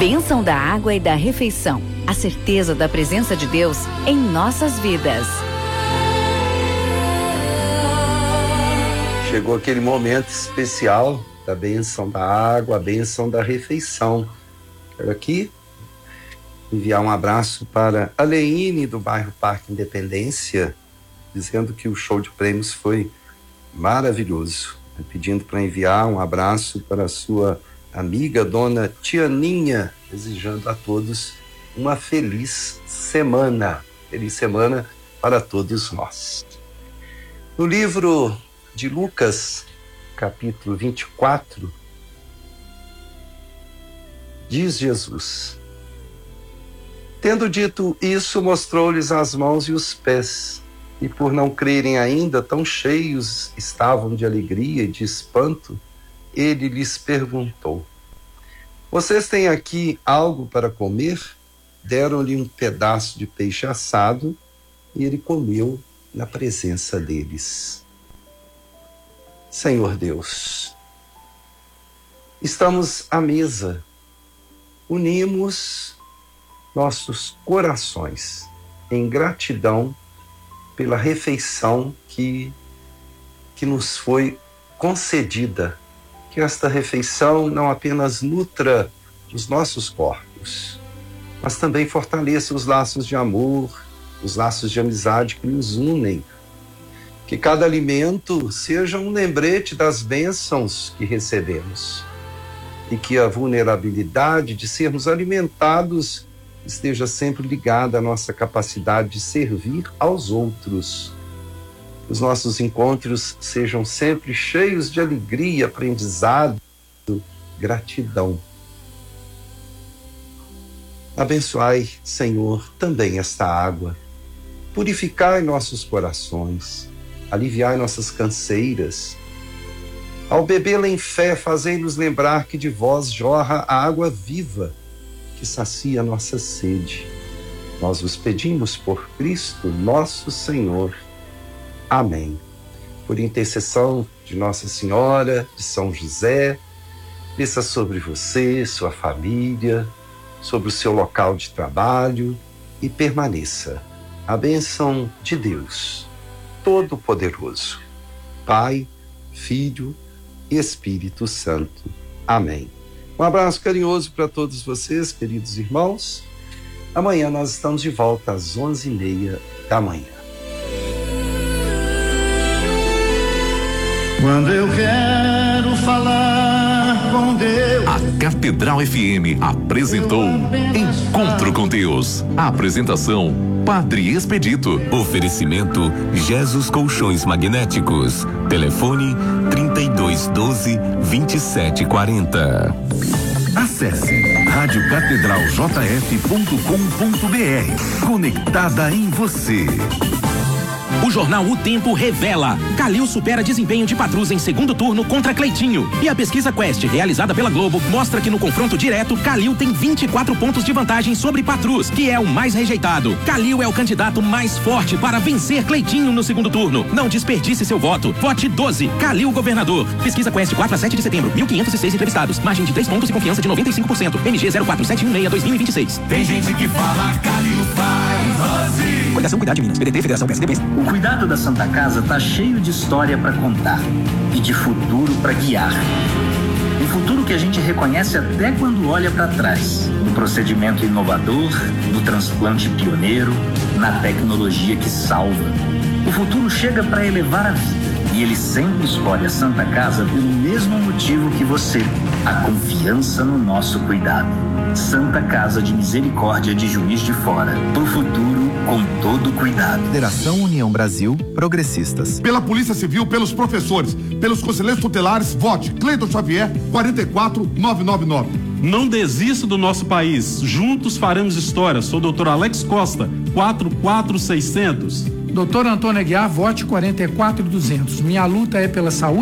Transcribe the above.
Bênção da água e da refeição. A certeza da presença de Deus em nossas vidas. Chegou aquele momento especial da bênção da água, a bênção da refeição. Quero aqui enviar um abraço para a Leine, do bairro Parque Independência, dizendo que o show de prêmios foi maravilhoso. Pedindo para enviar um abraço para a sua amiga, dona Tianinha, desejando a todos uma feliz semana. Feliz semana para todos nós. No livro de Lucas, capítulo 24, diz Jesus: tendo dito isso, mostrou-lhes as mãos e os pés, e por não crerem ainda, tão cheios estavam de alegria e de espanto, ele lhes perguntou: vocês têm aqui algo para comer? Deram-lhe um pedaço de peixe assado, e ele comeu na presença deles. Senhor Deus, estamos à mesa, unimos nossos corações em gratidão pela refeição que nos foi concedida. Que esta refeição não apenas nutra os nossos corpos, mas também fortaleça os laços de amor, os laços de amizade que nos unem. Que cada alimento seja um lembrete das bênçãos que recebemos e que a vulnerabilidade de sermos alimentados esteja sempre ligada à nossa capacidade de servir aos outros. Os nossos encontros sejam sempre cheios de alegria, aprendizado, gratidão. Abençoai, Senhor, também esta água. Purificai nossos corações, aliviai nossas canseiras. Ao bebê-la em fé, fazei-nos lembrar que de vós jorra a água viva, que sacia a nossa sede. Nós vos pedimos por Cristo, nosso Senhor. Amém. Por intercessão de Nossa Senhora, de São José, desça sobre você, sua família, sobre o seu local de trabalho e permaneça a bênção de Deus Todo-Poderoso, Pai, Filho e Espírito Santo. Amém. Um abraço carinhoso para todos vocês, queridos irmãos. Amanhã nós estamos de volta às 11h30 da manhã. Quando eu quero falar com Deus. A Catedral FM apresentou Encontro com Deus. A apresentação: Padre Expedito. Oferecimento: Jesus Colchões Magnéticos. Telefone 3212-2740. Acesse radiocatedraljf.com.br. Conectada em você. O jornal O Tempo revela: Calil supera desempenho de Patrus em segundo turno contra Cleitinho. E a pesquisa Quest, realizada pela Globo, mostra que no confronto direto, Calil tem 24 pontos de vantagem sobre Patrus, que é o mais rejeitado. Calil é o candidato mais forte para vencer Cleitinho no segundo turno. Não desperdice seu voto. Vote 12. Calil governador. Pesquisa Quest 4 a 7 de setembro. 1.506 entrevistados. Margem de 3 pontos e confiança de 95%. MG 04716-2026. Tem gente que fala Calil faz Rose. Coligação Cuidar de Minas. PDT, Federação PSDB. O cuidado da Santa Casa tá cheio de história para contar e de futuro para guiar. Um futuro que a gente reconhece até quando olha para trás. No procedimento inovador, no transplante pioneiro, na tecnologia que salva. O futuro chega para elevar a vida. E ele sempre escolhe a Santa Casa pelo mesmo motivo que você: a confiança no nosso cuidado. Santa Casa de Misericórdia de Juiz de Fora. Pro futuro, com todo cuidado. Federação União Brasil, Progressistas. Pela Polícia Civil, pelos professores, pelos conselheiros tutelares, vote Cleiton Xavier, 44999. Não desista do nosso país. Juntos faremos história. Sou o Dr. Alex Costa, 44600. Doutor Antônio Aguiar, vote 44200. Minha luta é pela saúde